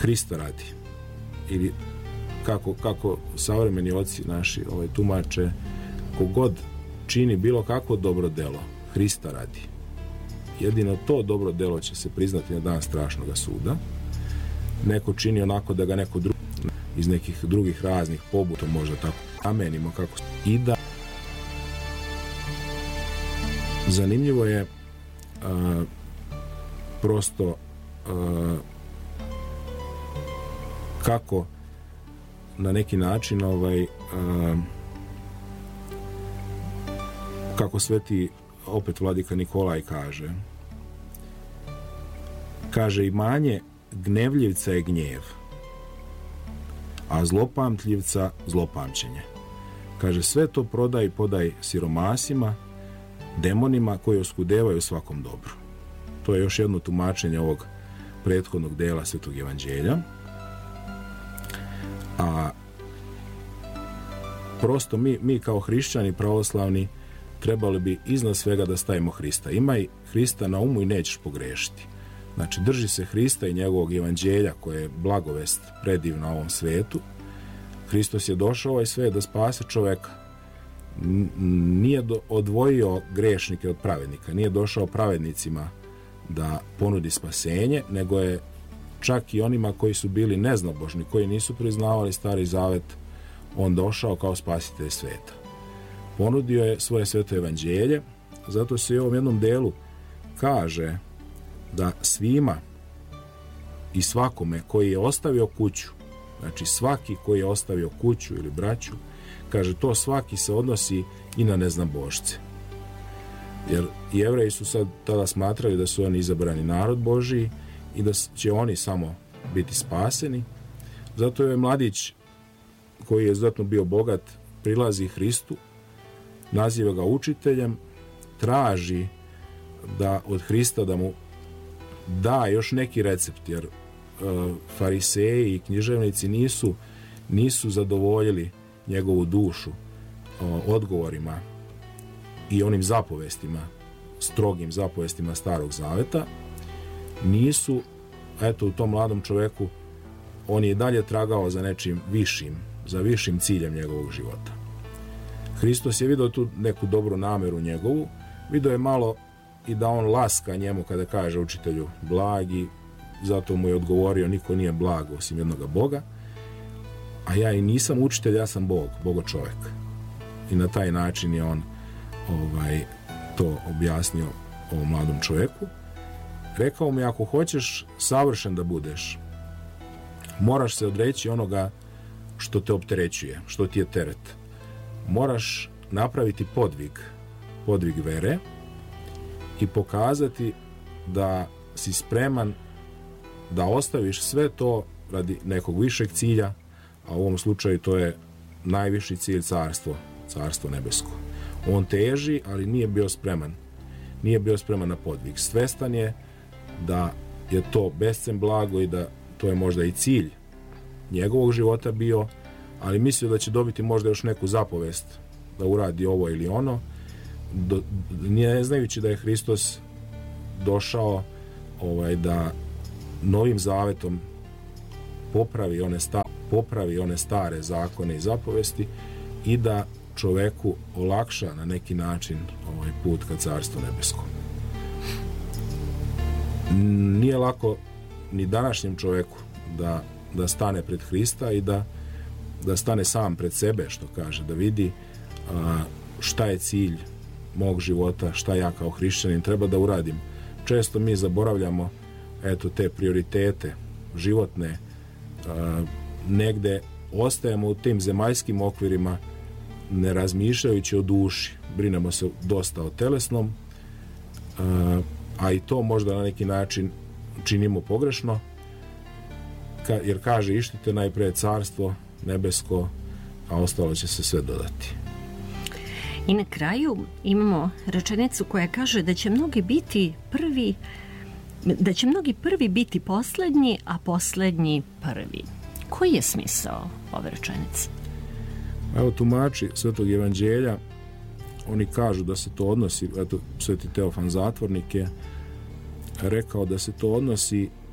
Hrista radi. Ili kako savremeni oci naši tumače, kogod čini bilo kakvo dobro delo, Hrista radi. Jedino to dobro delo će se priznati na dan strašnog suda. Neko čini onako da ga neko drugi iz nekih drugih raznih pobuda, možda tako namenimo kako i da. Zanimljivo je prosto kako na neki način kako sveti opet vladika Nikolaj kaže imanje gnevljivca je gnjev, a zlopamtljivca zlopamćenje. Kaže sve to prodaj i podaj siromasima, demonima koji oskudevaju svakom dobru. To je još jedno tumačenje ovog prethodnog dela Svetog Evanđelja. A prosto mi kao hrišćani pravoslavni trebali bi iznad svega da stavimo Hrista. Imaj Hrista na umu i nećeš pogrešiti. Znači, drži se Hrista i njegovog evanđelja koje je blagovest predivna ovom svetu. Hristos je došao ovaj svet da spase čoveka. Nije odvojio grešnike od pravednika. Nije došao pravednicima da ponudi spasenje, nego je čak i onima koji su bili neznabožni, koji nisu priznavali Stari Zavet, on došao kao spasitelj sveta. Ponudio je svoje sveto evanđelje, zato se i u ovom jednom delu kaže da svima i svakome koji je ostavio kuću, znači svaki koji je ostavio kuću ili braću, kaže to svaki se odnosi i na neznabošce. Jer i Jevreji su sad tada smatrali da su oni izabrani narod Božiji i da će oni samo biti spaseni. Zato je mladić koji je izuzetno bio bogat, prilazi Hristu, naziva ga učiteljem, traži da od Hrista da mu da još neki recept, jer fariseji i književnici nisu zadovoljili njegovu dušu odgovorima i onim zapovestima, strogim zapovestima Starog Zaveta. Nisu, eto, u tom mladom čoveku on je i dalje tragao za nečim višim, za višim ciljem njegovog života. Hristos je vidio tu neku dobru nameru njegovu, vidio je malo i da on laska njemu kada kaže učitelju blagi, zato mu je odgovorio niko nije blag osim jednoga Boga, a ja i nisam učitelj, ja sam Bog, Bogo čovjek. I na taj način je on to objasnio ovom mladom čovjeku. Rekao mu je, ako hoćeš savršen da budeš, moraš se odreći onoga što te opterećuje, što ti je teret. Moraš napraviti podvig vere i pokazati da si spreman da ostaviš sve to radi nekog višeg cilja, a u ovom slučaju to je najviši cilj carstvo nebesko. On teži, ali nije bio spreman na podvig. Svestan je da je to bescen blago i da to je možda i cilj njegovog života bio, ali mislio da će dobiti možda još neku zapovest da uradi ovo ili ono, ne znajući da je Hristos došao da novim zavetom popravi one stare zakone i zapovesti i da čoveku olakša na neki način put ka carstvu nebeskom. Nije lako ni današnjem čoveku da stane pred Hrista i da stane sam pred sebe, što kaže, da vidi šta je cilj mog života, šta ja kao hrišćanin treba da uradim. Često mi zaboravljamo te prioritete životne, negde ostajemo u tim zemaljskim okvirima ne razmišljajući o duši. Brinemo se dosta o telesnom, a i to možda na neki način činimo pogrešno, jer kaže ištite najpre carstvo nebesko, a ostalo će se sve dodati. I na kraju imamo rečenicu koja kaže da će mnogi prvi biti poslednji, a poslednji prvi. Koji je smisao ove rečenice? Evo, tumači Svetog Evanđelja, oni kažu da se to odnosi, eto, Sveti Teofan Zatvornik je rekao da se to odnosi